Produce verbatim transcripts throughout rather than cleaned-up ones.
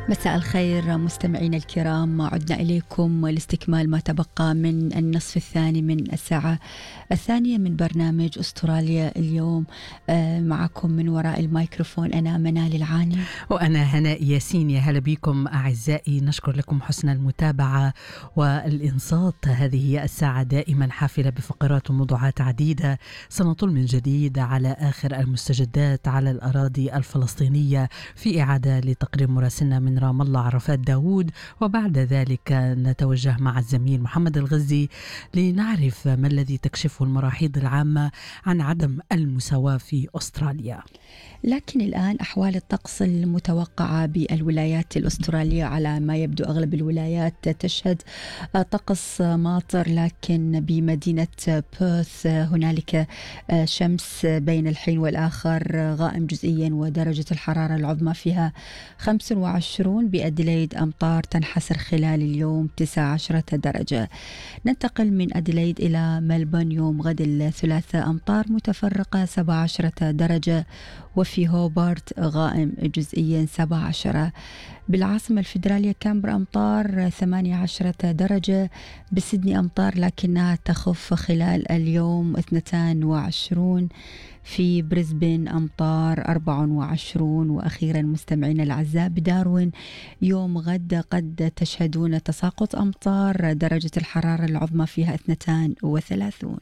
مساء الخير مستمعينا الكرام، عدنا إليكم لاستكمال ما تبقى من النصف الثاني من الساعة الثانية من برنامج أستراليا اليوم. معكم من وراء الميكروفون أنا منال العاني وأنا هناء ياسين. يا هلا بكم أعزائي، نشكر لكم حسن المتابعة والإنصات. هذه هي الساعة دائما حافلة بفقرات وموضوعات عديدة، سنطل من جديد على آخر المستجدات على الأراضي الفلسطينية في إعادة لتقرير مراسلنا من رام الله عرفات داود، وبعد ذلك نتوجه مع الزميل محمد الغزي لنعرف ما الذي تكشفه المراحيض العامة عن عدم المساواة في أستراليا. لكن الآن أحوال الطقس المتوقعة بالولايات الأسترالية، على ما يبدو أغلب الولايات تشهد طقس ماطر، لكن بمدينة بيرث هنالك شمس بين الحين والآخر، غائم جزئيا، ودرجة الحرارة العظمى فيها خمسة وعشرين. بأديلايد أمطار تنحسر خلال اليوم تسعة عشر درجة. ننتقل من أديلايد إلى ملبون يوم غد الثلاثاء، أمطار متفرقة سبعة عشر درجة، وفي هوبارت غائم جزئيا سبعة عشر. بالعاصمة الفيدرالية كامبرا أمطار ثمانية عشر درجة. بسيدني أمطار لكنها تخف خلال اليوم اثنين وعشرين. في بريسبن أمطار أربعة وعشرين. وأخيرا مستمعينا الأعزاء، بداروين يوم غد قد تشهدون تساقط أمطار، درجة الحرارة العظمى فيها اثنين وثلاثين.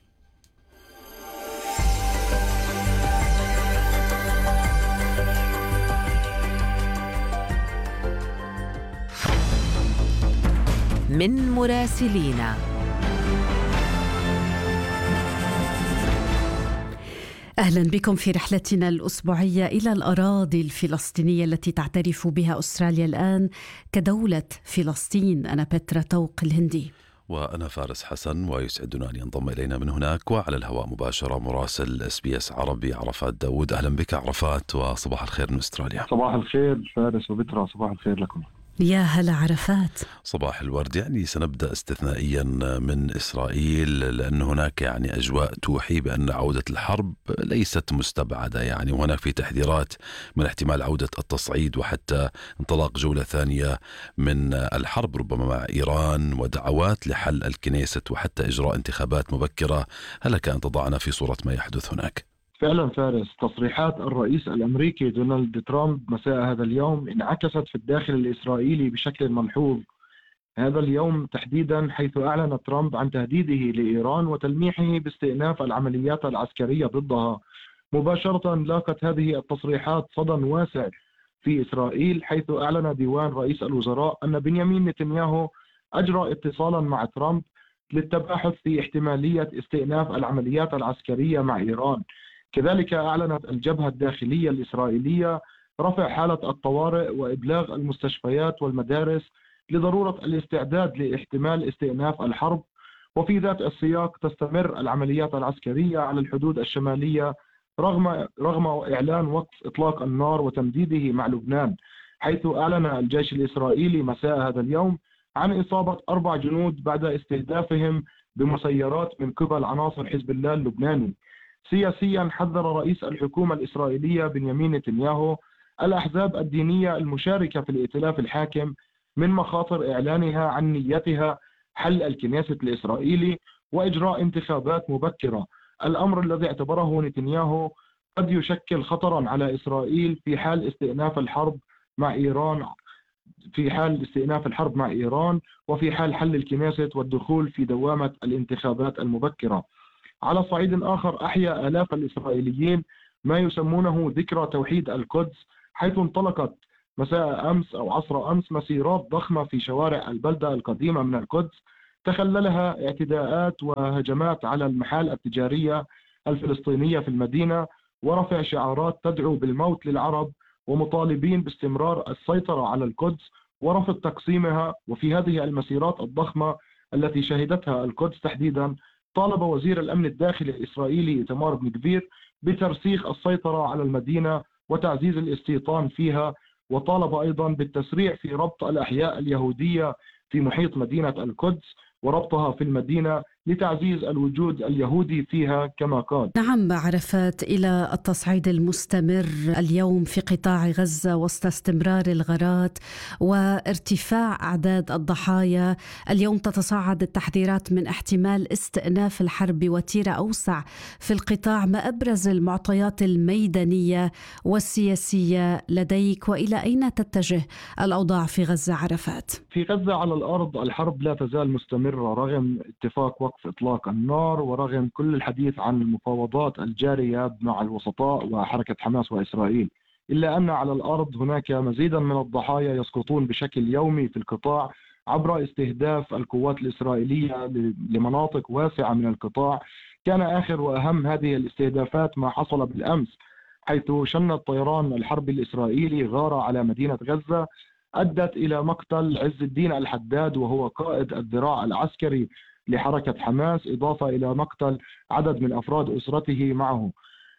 من مراسلينا. أهلا بكم في رحلتنا الأسبوعية إلى الأراضي الفلسطينية التي تعترف بها أستراليا الآن كدولة فلسطين. أنا بترا طوق الهندي، وأنا فارس حسن، ويسعدنا أن ينضم إلينا من هناك وعلى الهواء مباشرة مراسل اس بي اس عربي عرفات داود. أهلا بك عرفات، وصباح الخير من أستراليا. صباح الخير فارس وبترا، صباح الخير لكم. يا هلا عرفات. صباح الورد. يعني سنبدأ استثنائيا من إسرائيل، لأن هناك يعني أجواء توحي بأن عودة الحرب ليست مستبعدة، يعني وهناك في تحذيرات من احتمال عودة التصعيد وحتى انطلاق جولة ثانية من الحرب ربما مع إيران، ودعوات لحل الكنيست وحتى إجراء انتخابات مبكرة. هل لك أن تضعنا في صورة ما يحدث هناك؟ فعلا فارس، تصريحات الرئيس الأمريكي دونالد ترامب مساء هذا اليوم انعكست في الداخل الإسرائيلي بشكل ملحوظ هذا اليوم تحديدا، حيث أعلن ترامب عن تهديده لإيران وتلميحه باستئناف العمليات العسكرية ضدها. مباشرة لاقت هذه التصريحات صدى واسع في إسرائيل، حيث أعلن ديوان رئيس الوزراء أن بنيامين نتنياهو أجرى اتصالا مع ترامب للتباحث في احتمالية استئناف العمليات العسكرية مع إيران. كذلك أعلنت الجبهة الداخلية الإسرائيلية رفع حالة الطوارئ وإبلاغ المستشفيات والمدارس لضرورة الاستعداد لاحتمال استئناف الحرب. وفي ذات السياق تستمر العمليات العسكرية على الحدود الشمالية رغم رغم إعلان وقف إطلاق النار وتمديده مع لبنان، حيث أعلن الجيش الإسرائيلي مساء هذا اليوم عن إصابة أربع جنود بعد استهدافهم بمسيرات من قبل عناصر حزب الله اللبناني. سياسيا، حذر رئيس الحكومة الإسرائيلية بنيامين نتنياهو الأحزاب الدينية المشاركة في الائتلاف الحاكم من مخاطر إعلانها عن نيتها حل الكنيست الإسرائيلي وإجراء انتخابات مبكرة، الأمر الذي اعتبره نتنياهو قد يشكل خطرا على إسرائيل في حال استئناف الحرب مع إيران في حال استئناف الحرب مع إيران وفي حال حل الكنيست والدخول في دوامة الانتخابات المبكرة. على صعيد آخر، أحيا آلاف الإسرائيليين ما يسمونه ذكرى توحيد القدس، حيث انطلقت مساء أمس أو عصر أمس مسيرات ضخمة في شوارع البلدة القديمة من القدس تخللها اعتداءات وهجمات على المحال التجارية الفلسطينية في المدينة، ورفع شعارات تدعو بالموت للعرب ومطالبين باستمرار السيطرة على القدس ورفض تقسيمها. وفي هذه المسيرات الضخمة التي شهدتها القدس تحديدا، طالب وزير الأمن الداخلي الإسرائيلي إيتمار بن غفير بترسيخ السيطرة على المدينة وتعزيز الاستيطان فيها، وطالب أيضا بالتسريع في ربط الأحياء اليهودية في محيط مدينة القدس وربطها في المدينة لتعزيز الوجود اليهودي فيها كما قال. نعم عرفات، إلى التصعيد المستمر اليوم في قطاع غزة وسط استمرار الغارات وارتفاع أعداد الضحايا، اليوم تتصاعد التحذيرات من احتمال استئناف الحرب بوتيرة أوسع في القطاع. ما أبرز المعطيات الميدانية والسياسية لديك، وإلى أين تتجه الأوضاع في غزة عرفات؟ في غزة على الأرض الحرب لا تزال مستمرة رغم اتفاق وقف إطلاق النار ورغم كل الحديث عن المفاوضات الجارية مع الوسطاء وحركة حماس وإسرائيل، إلا أن على الأرض هناك مزيدا من الضحايا يسقطون بشكل يومي في القطاع عبر استهداف القوات الإسرائيلية لمناطق واسعة من القطاع. كان آخر وأهم هذه الاستهدافات ما حصل بالأمس، حيث شن الطيران الحربي الإسرائيلي غارة على مدينة غزة أدت إلى مقتل عز الدين الحداد وهو قائد الذراع العسكري لحركة حماس، إضافة إلى مقتل عدد من أفراد أسرته معه.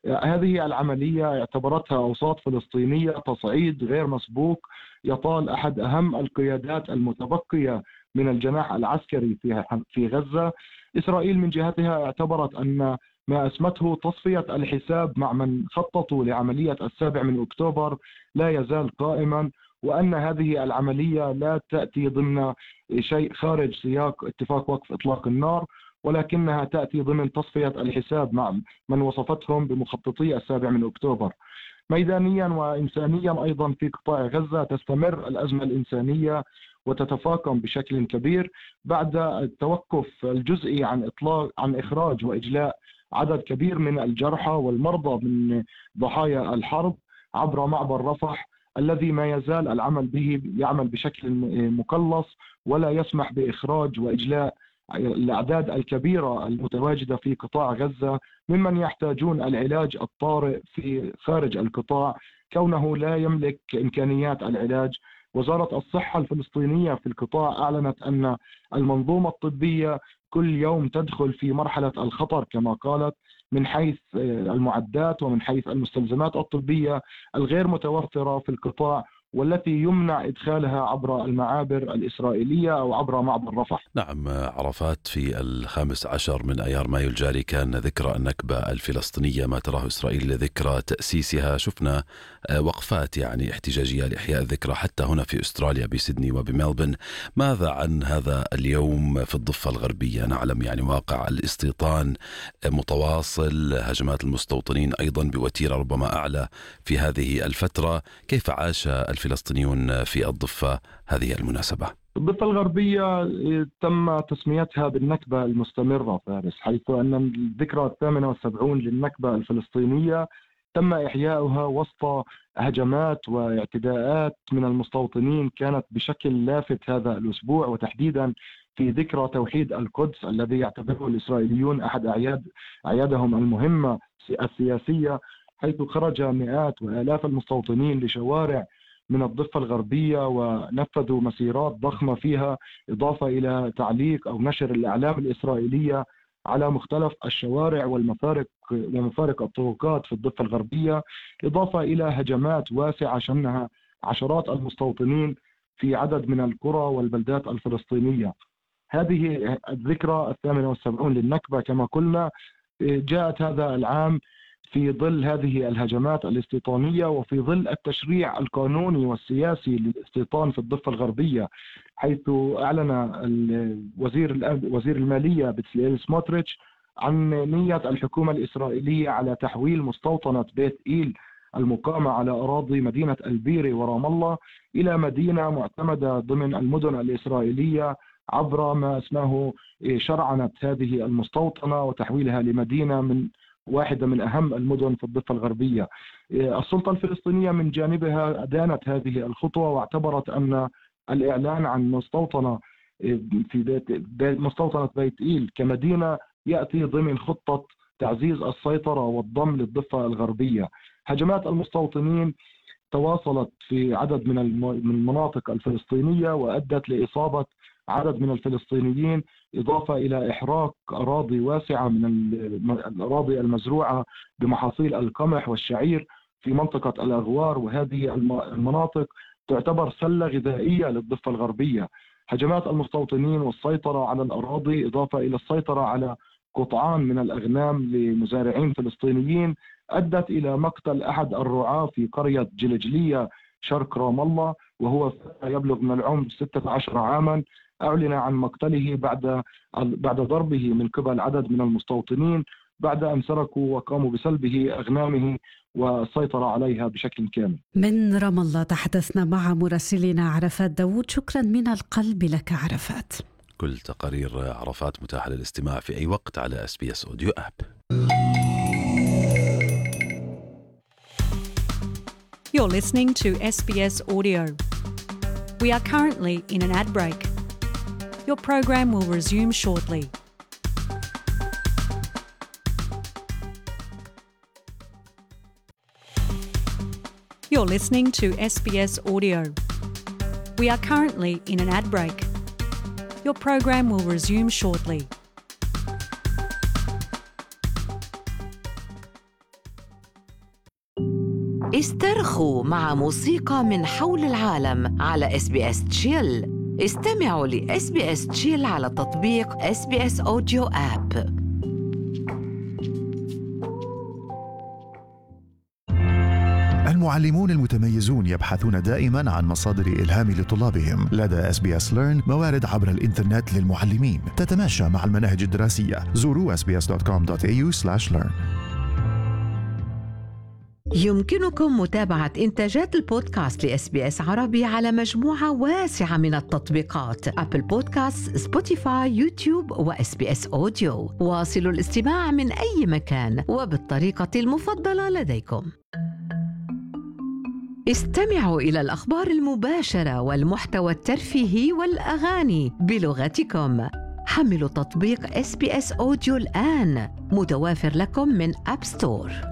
هذه العملية اعتبرتها أوساط فلسطينية تصعيد غير مسبوق يطال أحد أهم القيادات المتبقية من الجناح العسكري في غزة. إسرائيل من جهتها اعتبرت أن ما أسمته تصفية الحساب مع من خططوا لعملية السابع من أكتوبر لا يزال قائما، وأن هذه العملية لا تأتي ضمن شيء خارج سياق اتفاق وقف إطلاق النار، ولكنها تأتي ضمن تصفية الحساب مع من وصفتهم بمخططي السابع من أكتوبر. ميدانيا وإنسانيا أيضا في قطاع غزة تستمر الأزمة الإنسانية وتتفاقم بشكل كبير بعد التوقف الجزئي عن إطلاق عن إخراج وإجلاء عدد كبير من الجرحى والمرضى من ضحايا الحرب عبر معبر رفح الذي ما يزال العمل به يعمل بشكل مقلص ولا يسمح بإخراج وإجلاء الأعداد الكبيرة المتواجدة في قطاع غزة ممن يحتاجون العلاج الطارئ في خارج القطاع كونه لا يملك إمكانيات العلاج. وزارة الصحة الفلسطينية في القطاع أعلنت أن المنظومة الطبية كل يوم تدخل في مرحلة الخطر كما قالت، من حيث المعدات ومن حيث المستلزمات الطبية الغير متوفرة في القطاع والتي يمنع إدخالها عبر المعابر الإسرائيلية أو عبر معبر رفح. نعم عرفات، في الخامس عشر من أيار مايو الجاري كان ذكرى النكبة الفلسطينية ما تراه إسرائيل لذكرى تأسيسها. شفنا وقفات يعني احتجاجية لإحياء الذكرى حتى هنا في أستراليا بسيدني وبملبن. ماذا عن هذا اليوم في الضفة الغربية؟ نعلم يعني واقع الاستيطان متواصل، هجمات المستوطنين أيضا بوتيرة ربما أعلى في هذه الفترة. كيف عاش الفلسطينيون في الضفة هذه المناسبة؟ الضفة الغربية تم تسميتها بالنكبة المستمرة فارس، حيث أن الذكرى الثامنة والسبعون للنكبة الفلسطينية تم إحياؤها وسط هجمات واعتداءات من المستوطنين كانت بشكل لافت هذا الأسبوع، وتحديدا في ذكرى توحيد القدس الذي يعتبره الإسرائيليون أحد أعياد أعيادهم المهمة السياسية، حيث خرج مئات وآلاف المستوطنين لشوارع من الضفة الغربية ونفذوا مسيرات ضخمة فيها، إضافة إلى تعليق أو نشر الأعلام الإسرائيلية على مختلف الشوارع والمفارق ومفارق الطرقات في الضفة الغربية، إضافة إلى هجمات واسعة شنها عشرات المستوطنين في عدد من القرى والبلدات الفلسطينية. هذه الذكرى الثامنة والسبعون للنكبة كما قلنا جاءت هذا العام في ظل هذه الهجمات الاستيطانية وفي ظل التشريع القانوني والسياسي للاستيطان في الضفة الغربية، حيث أعلن وزير وزير المالية بتسليل سموتريتش عن نية الحكومة الإسرائيلية على تحويل مستوطنة بيت إيل المقامة على أراضي مدينة البيري ورام الله إلى مدينة معتمدة ضمن المدن الإسرائيلية عبر ما اسمه شرعنة هذه المستوطنة وتحويلها لمدينة من واحدة من أهم المدن في الضفة الغربية. السلطة الفلسطينية من جانبها أدانت هذه الخطوة واعتبرت أن الإعلان عن مستوطنة في بيت مستوطنة بيت إيل كمدينة يأتي ضمن خطة تعزيز السيطرة والضم للضفة الغربية. هجمات المستوطنين تواصلت في عدد من المناطق الفلسطينية وأدت لإصابة عدد من الفلسطينيين، إضافة إلى إحراق أراضي واسعة من الأراضي المزروعة بمحاصيل القمح والشعير في منطقة الأغوار، وهذه المناطق تعتبر سلة غذائية للضفة الغربية. هجمات المستوطنين والسيطرة على الأراضي إضافة إلى السيطرة على قطعان من الأغنام لمزارعين فلسطينيين أدت إلى مقتل أحد الرعاة في قرية جلجلية شرق رام الله، وهو فتى يبلغ من العمر ستة عشر عاما. أعلن عن مقتله بعد بعد ضربه من قبل عدد من المستوطنين بعد أن سرقوا وقاموا بسلبه أغنامه والسيطرة عليها بشكل كامل. من رام الله تحدثنا مع مراسلنا عرفات داوود. شكرا من القلب لك عرفات. كل تقارير عرفات متاحة للاستماع في أي وقت على إس بي إس أوديو آب. You're listening to S B S Audio. We are currently in an ad break. Your program will resume shortly. You're listening to S B S Audio. We are currently in an ad break. Your program will resume shortly. استرخوا مع موسيقى من حول العالم على إس بي إس Chill. استمعوا ل إس بي إس Chill على تطبيق إس بي إس Audio App. المعلمون المتميزون يبحثون دائما عن مصادر إلهام لطلابهم. لدى إس بي إس Learn موارد عبر الإنترنت للمعلمين تتماشى مع المناهج الدراسية. زوروا إس بي إس دوت كوم دوت إيه يو سلاش ليرن. يمكنكم متابعة إنتاجات البودكاست لإس بي إس عربي على مجموعة واسعة من التطبيقات: أبل بودكاست، سبوتيفاي، يوتيوب وإس بي إس أوديو. واصلوا الاستماع من أي مكان وبالطريقة المفضلة لديكم. استمعوا إلى الأخبار المباشرة والمحتوى الترفيهي والأغاني بلغتكم. حملوا تطبيق إس بي إس أوديو الآن، متوافر لكم من أب ستور.